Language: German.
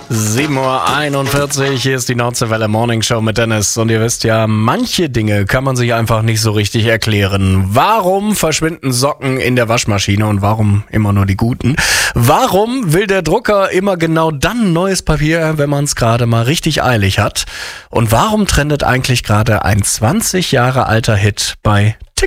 7:41 Uhr, hier ist die Nordseewelle Morning Show mit Dennis. Und ihr wisst ja, manche Dinge kann man sich einfach nicht so richtig erklären. Warum verschwinden Socken in der Waschmaschine und warum immer nur die guten? Warum will der Drucker immer genau dann neues Papier, wenn man es gerade mal richtig eilig hat? Und warum trendet eigentlich gerade ein 20 Jahre alter Hit bei